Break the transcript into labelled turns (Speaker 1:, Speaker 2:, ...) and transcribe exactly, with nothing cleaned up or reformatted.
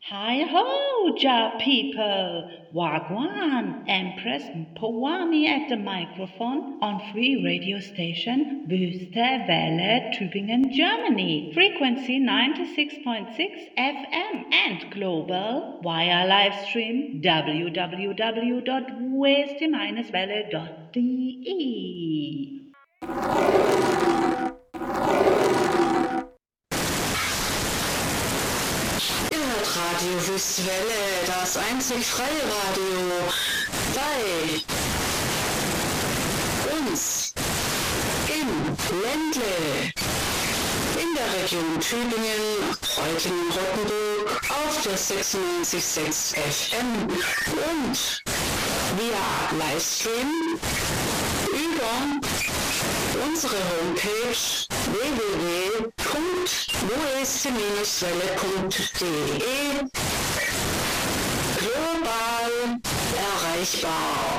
Speaker 1: Hi ho, Ja people! Wagwan, Empress Powami at the microphone on free radio station Wüste Welle, Tübingen, Germany. Frequency ninety-six point six F M and global via live stream w w w dot weste welle dot d e.
Speaker 2: Radio Wüste Welle, das einzig freie Radio bei uns im Ländle, in der Region Tübingen, Reutlingen-Rottenburg auf der sechsundneunzig Komma sechs F M und via Livestream über unsere Homepage w w w punkt weste welle punkt d e global erreichbar.